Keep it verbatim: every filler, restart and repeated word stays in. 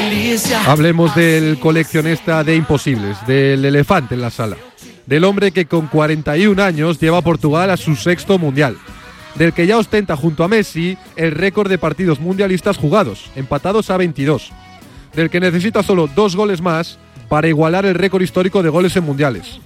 Hablemos del coleccionista de imposibles, del elefante en la sala, del hombre que con cuarenta y un años lleva a Portugal a su sexto mundial, del que ya ostenta junto a Messi el récord de partidos mundialistas jugados, empatados a veintidós, del que necesita solo dos goles más para igualar el récord histórico de goles en mundiales.